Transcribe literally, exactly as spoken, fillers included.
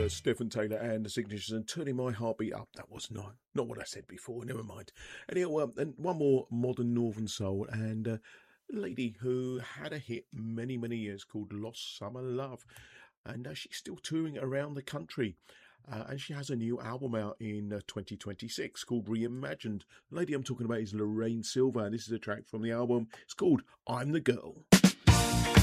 uh, Stephen Taylor and the Signatures and Turning My Heartbeat Up. That was not not what I said before. Never mind. Anyway, um, and one more modern Northern soul and uh, a lady who had a hit many many years called Lost Summer Love, and uh, she's still touring around the country. Uh, and she has a new album out in uh, twenty twenty-six called Reimagined. The lady I'm talking about is Lorraine Silver, and this is a track from the album. It's called I'm the Girl.